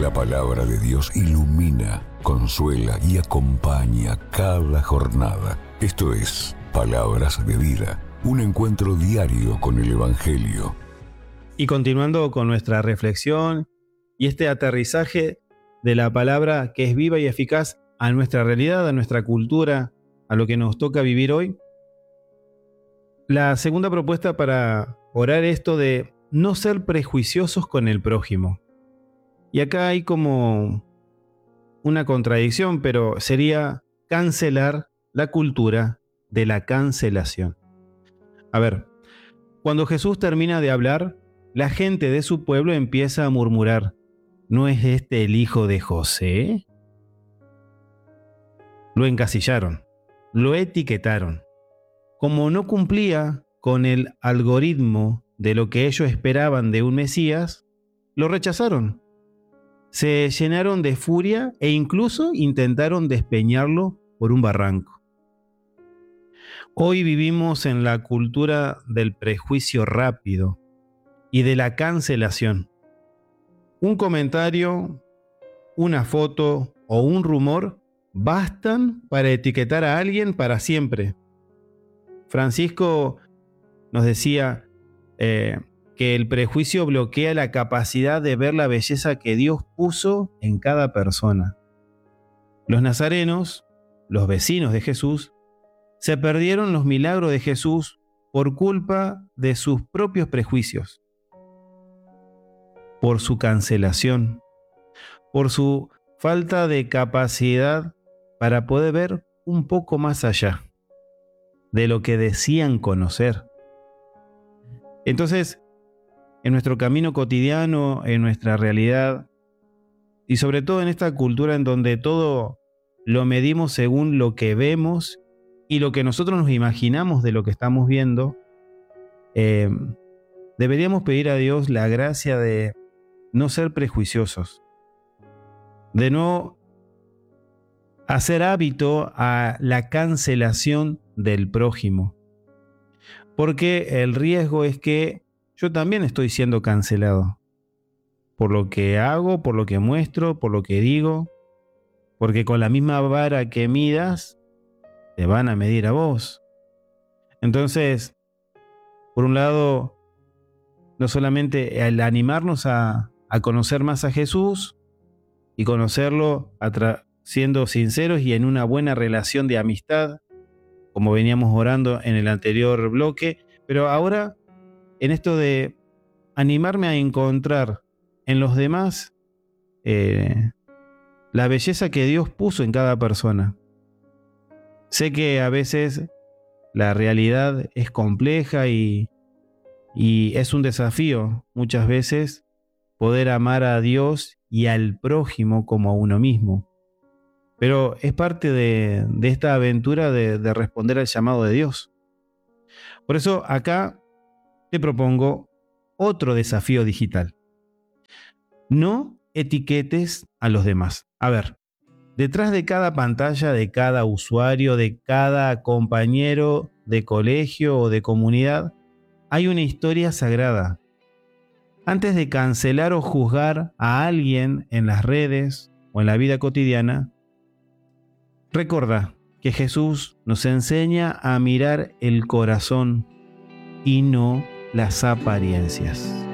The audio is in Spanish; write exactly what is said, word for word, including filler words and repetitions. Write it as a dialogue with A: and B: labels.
A: La palabra de Dios ilumina, consuela y acompaña cada jornada. Esto es Palabras de Vida, un encuentro diario con el Evangelio.
B: Y continuando con nuestra reflexión y este aterrizaje de la palabra que es viva y eficaz a nuestra realidad, a nuestra cultura, a lo que nos toca vivir hoy. La segunda propuesta para orar esto de no ser prejuiciosos con el prójimo. Y acá hay como una contradicción, pero sería cancelar la cultura de la cancelación. A ver, cuando Jesús termina de hablar, la gente de su pueblo empieza a murmurar: ¿no es este el hijo de José? Lo encasillaron, lo etiquetaron. Como no cumplía con el algoritmo de lo que ellos esperaban de un Mesías, lo rechazaron. Se llenaron de furia e incluso intentaron despeñarlo por un barranco. Hoy vivimos en la cultura del prejuicio rápido y de la cancelación. Un comentario, una foto o un rumor bastan para etiquetar a alguien para siempre. Francisco nos decía eh, que el prejuicio bloquea la capacidad de ver la belleza que Dios puso en cada persona. Los nazarenos, los vecinos de Jesús, se perdieron los milagros de Jesús por culpa de sus propios prejuicios, por su cancelación, por su falta de capacidad para poder ver un poco más allá de lo que decían conocer. Entonces, en nuestro camino cotidiano, en nuestra realidad, y sobre todo en esta cultura en donde todo lo medimos según lo que vemos y lo que nosotros nos imaginamos de lo que estamos viendo, eh, deberíamos pedir a Dios la gracia de no ser prejuiciosos, de no hacer hábito a la cancelación del prójimo, porque el riesgo es que yo también estoy siendo cancelado por lo que hago, por lo que muestro, por lo que digo, porque con la misma vara que midas te van a medir a vos. Entonces, por un lado, no solamente el animarnos a, a conocer más a Jesús y conocerlo a tra- siendo sinceros y en una buena relación de amistad, como veníamos orando en el anterior bloque, pero ahora en esto de animarme a encontrar en los demás eh, la belleza que Dios puso en cada persona. Sé que a veces la realidad es compleja y, y es un desafío muchas veces poder amar a Dios y al prójimo como a uno mismo. Pero es parte de, de esta aventura de, de responder al llamado de Dios. Por eso acá te propongo otro desafío digital. No etiquetes a los demás. A ver, detrás de cada pantalla, de cada usuario, de cada compañero de colegio o de comunidad, hay una historia sagrada. Antes de cancelar o juzgar a alguien en las redes o en la vida cotidiana, recuerda que Jesús nos enseña a mirar el corazón y no las apariencias.